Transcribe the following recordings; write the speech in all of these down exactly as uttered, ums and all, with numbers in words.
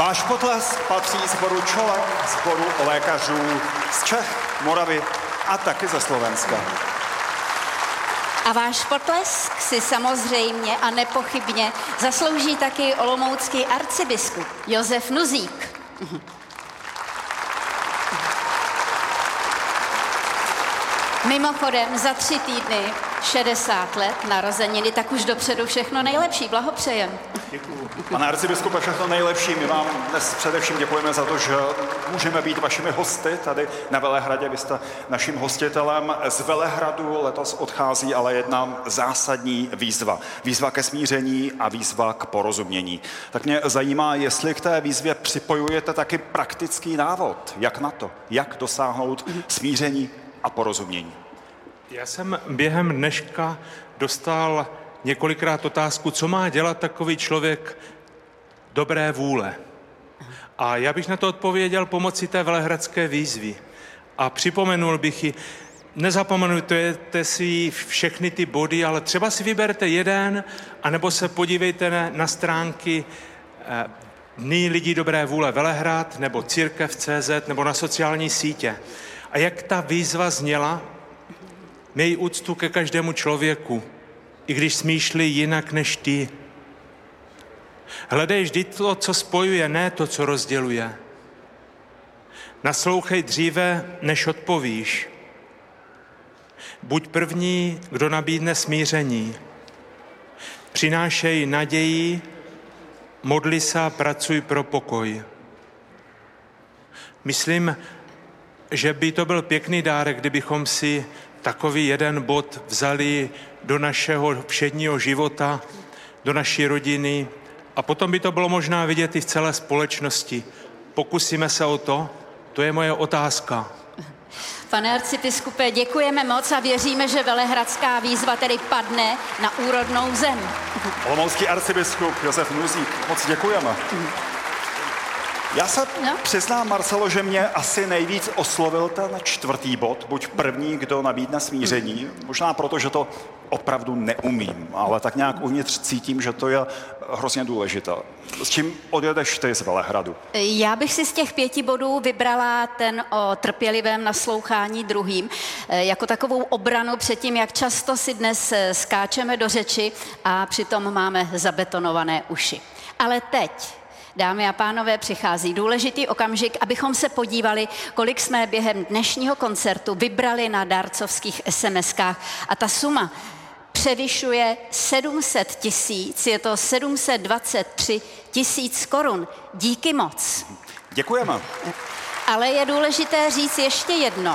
Váš potlesk patří sboru Čolek, sboru lékařů z Čech, Moravy a taky ze Slovenska. A váš potlesk si samozřejmě a nepochybně zaslouží taky olomoucký arcibiskup Josef Nuzík. Mimochodem za tři týdny šedesát let narozeniny, tak už dopředu všechno nejlepší. Blahopřejem. Děkuju. Pane arcibiskupe, všechno nejlepší. My vám dnes především děkujeme za to, že můžeme být vašimi hosty tady na Velehradě. Vy jste naším hostitelem. Z Velehradu letos odchází ale jedna zásadní výzva. Výzva ke smíření a výzva k porozumění. Tak mě zajímá, jestli k té výzvě připojujete taky praktický návod. Jak na to? Jak dosáhnout smíření a porozumění? Já jsem během dneška dostal několikrát otázku, co má dělat takový člověk dobré vůle. A já bych na to odpověděl pomocí té velehradské výzvy. A připomenul bych ji, nezapomenujte si všechny ty body, ale třeba si vyberte jeden, anebo se podívejte na, na stránky eh, Dny lidí dobré vůle Velehrad, nebo církev tečka cé zet, nebo na sociální sítě. A jak ta výzva zněla, měj úctu ke každému člověku, i když smýšlí jinak než ty. Hledej vždy to, co spojuje, ne to, co rozděluje. Naslouchej dříve, než odpovíš. Buď první, kdo nabídne smíření. Přinášej naději, modli se a pracuj pro pokoj. Myslím, že by to byl pěkný dárek, kdybychom si takový jeden bod vzali do našeho všedního života, do naší rodiny a potom by to bylo možná vidět i v celé společnosti. Pokusíme se o to, to je moje otázka. Pane arcibiskupe, děkujeme moc a věříme, že velehradská výzva tedy padne na úrodnou zem. Olomoucký arcibiskup Josef Nuzík, moc děkujeme. Já se no? přiznám, Marcelo, že mě asi nejvíc oslovil ten čtvrtý bod, buď první, kdo nabídne smíření, možná proto, že to opravdu neumím, ale tak nějak uvnitř cítím, že to je hrozně důležité. S čím odjedeš ty z Velehradu? Já bych si z těch pěti bodů vybrala ten o trpělivém naslouchání druhým, jako takovou obranu před tím, jak často si dnes skáčeme do řeči a přitom máme zabetonované uši. Ale teď, dámy a pánové, přichází důležitý okamžik, abychom se podívali, kolik jsme během dnešního koncertu vybrali na dárcovských es em eskách. A ta suma převyšuje sedm set tisíc, je to sedm set dvacet tři tisíc korun. Díky moc. Děkujeme. Ale je důležité říct ještě jedno,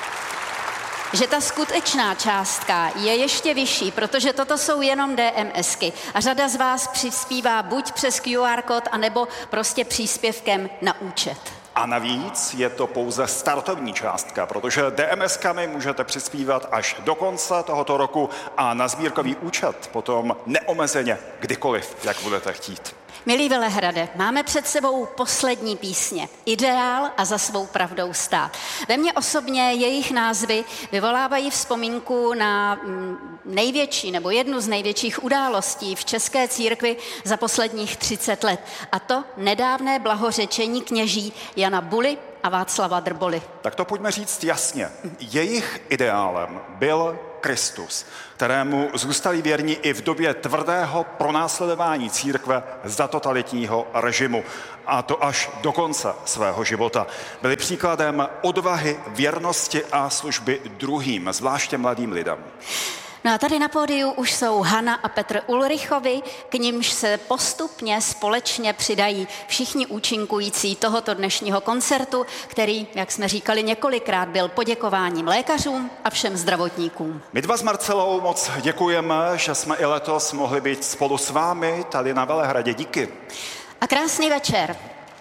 že ta skutečná částka je ještě vyšší, protože toto jsou jenom dé em esky a řada z vás přispívá buď přes kú ár kód, anebo prostě příspěvkem na účet. A navíc je to pouze startovní částka, protože dé em eskami můžete přispívat až do konce tohoto roku a na sbírkový účet potom neomezeně kdykoliv, jak budete chtít. Milí Velehrade, máme před sebou poslední písně. Ideál a za svou pravdou stát. Ve mně osobně jejich názvy vyvolávají vzpomínku na největší nebo jednu z největších událostí v české církvi za posledních třicet let. A to nedávné blahořečení kněží Jana Buly a Václava Drboly. Tak to pojďme říct jasně. Jejich ideálem byl Kristus, kterému zůstali věrni i v době tvrdého pronásledování církve za totalitního režimu. A to až do konce svého života. Byli příkladem odvahy, věrnosti a služby druhým, zvláště mladým lidem. No a tady na pódiu už jsou Hana a Petr Ulrichovi, k nimž se postupně společně přidají všichni účinkující tohoto dnešního koncertu, který, jak jsme říkali několikrát, byl poděkováním lékařům a všem zdravotníkům. My dva s Marcelou moc děkujeme, že jsme i letos mohli být spolu s vámi tady na Velehradě. Díky. A krásný večer.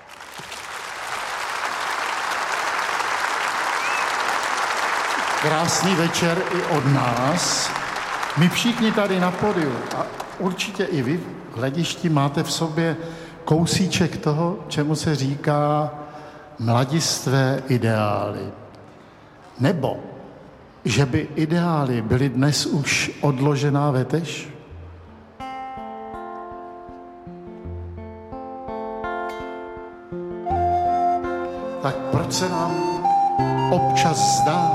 Krásný večer i od nás. My všichni tady na pódiu a určitě i vy v hledišti máte v sobě kousíček toho, čemu se říká mladistvé ideály. Nebo, že by ideály byly dnes už odložená vetež? tak proč se nám občas zdá,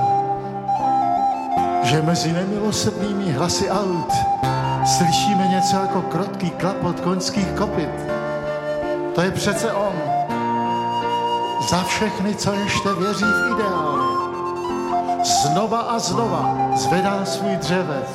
že mezi nemilosrdnými hlasy aut slyšíme něco jako krotký klapot koňských kopyt. To je přece on. Za všechny, co ještě věří v ideály, znova a znova zvedá svůj dřevěz